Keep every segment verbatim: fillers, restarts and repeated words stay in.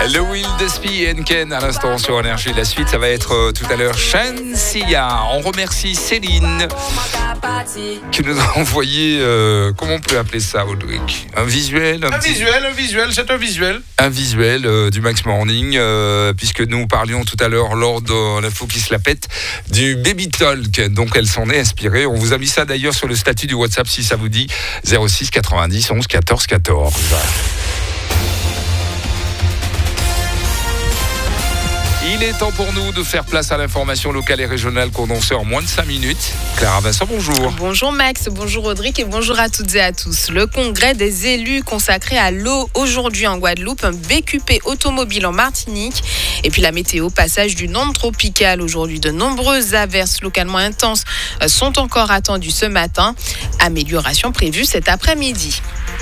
Le Will Despy et Ken à l'instant sur Énergie. La suite, ça va être euh, tout à l'heure Shensia. On remercie Céline qui nous a envoyé, euh, comment on peut appeler ça, Audric ? Un visuel Un, un petit... visuel, un visuel, c'est un visuel. Un visuel euh, du Max Morning, euh, puisque nous parlions tout à l'heure lors de l'info qui se la pète du Baby Talk. Donc elle s'en est inspirée. On vous a mis ça d'ailleurs sur le statut du WhatsApp si ça vous dit. zéro six quatre-vingt-dix onze quatorze quatorze. Il est temps pour nous de faire place à l'information locale et régionale condensée en moins de cinq minutes. Clara Vincent, bonjour. Bonjour Max, bonjour Audric et bonjour à toutes et à tous. Le congrès des élus consacré à l'eau aujourd'hui en Guadeloupe, un B Q P automobile en Martinique et puis la météo, passage d'une onde tropicale aujourd'hui. De nombreuses averses localement intenses sont encore attendues ce matin. Amélioration prévue cet après-midi.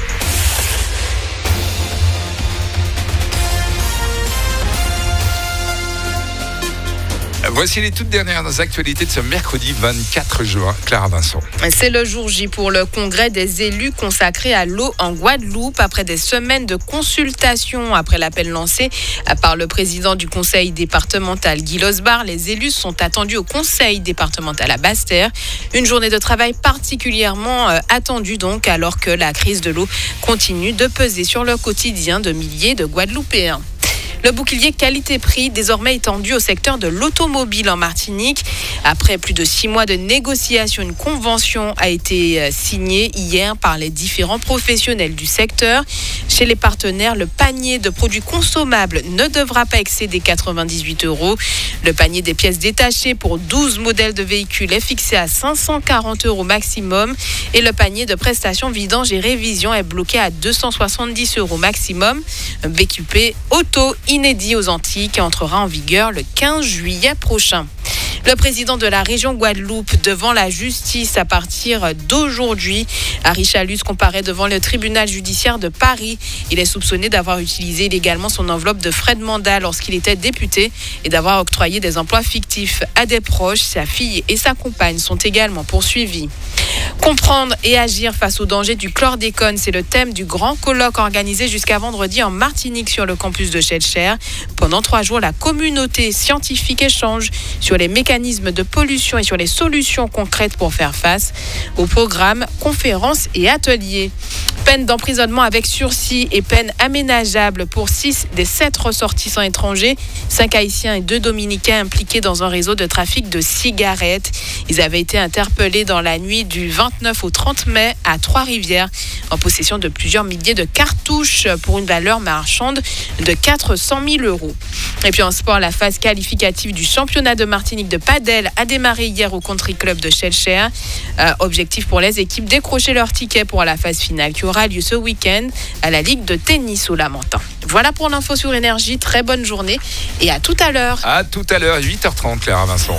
Voici les toutes dernières actualités de ce mercredi vingt-quatre juin. Clara Vincent. C'est le jour J pour le congrès des élus consacré à l'eau en Guadeloupe. Après des semaines de consultation, après l'appel lancé par le président du conseil départemental, Guy Losbar, les élus sont attendus au conseil départemental à Basse-Terre. Une journée de travail particulièrement attendue donc, alors que la crise de l'eau continue de peser sur le quotidien de milliers de Guadeloupéens. Le bouclier qualité-prix désormais étendu au secteur de l'automobile en Martinique. Après plus de six mois de négociations, une convention a été signée hier par les différents professionnels du secteur. Chez les partenaires, le panier de produits consommables ne devra pas excéder quatre-vingt-dix-huit euros. Le panier des pièces détachées pour douze modèles de véhicules est fixé à cinq cent quarante euros maximum. Et le panier de prestations vidange et révision est bloqué à deux cent soixante-dix euros maximum. Un B Q P auto inédit aux Antilles qui entrera en vigueur le quinze juillet prochain. Le président de la région Guadeloupe devant la justice à partir d'aujourd'hui. Harry Chalus comparaît devant le tribunal judiciaire de Paris. Il est soupçonné d'avoir utilisé illégalement son enveloppe de frais de mandat lorsqu'il était député et d'avoir octroyé des emplois fictifs à des proches. Sa fille et sa compagne sont également poursuivis. Comprendre et agir face aux dangers du chlordécone, c'est le thème du grand colloque organisé jusqu'à vendredi en Martinique sur le campus de Schellcher. Pendant trois jours, la communauté scientifique échange sur les mécanismes de pollution et sur les solutions concrètes pour faire face. Au programme, conférences et ateliers. Peine d'emprisonnement avec sursis et peine aménageable pour six des sept ressortissants étrangers, cinq Haïtiens et deux Dominicains impliqués dans un réseau de trafic de cigarettes. Ils avaient été interpellés dans la nuit du vingt-neuf au trente mai à Trois-Rivières en possession de plusieurs milliers de cartouches pour une valeur marchande de quatre cent mille euros. Et puis en sport, la phase qualificative du championnat de Martinique de padel a démarré hier au Country Club de Schellcher. Euh, objectif pour les équipes, décrocher leur ticket pour la phase finale qui aura lieu ce week-end à la Ligue de tennis au Lamentin. Voilà pour l'info sur Énergie. Très bonne journée et à tout à l'heure. À tout à l'heure, huit heures trente, Clara Vincent.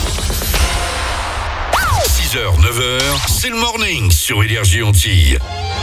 six heures, neuf heures, c'est le morning sur Énergie Antilles.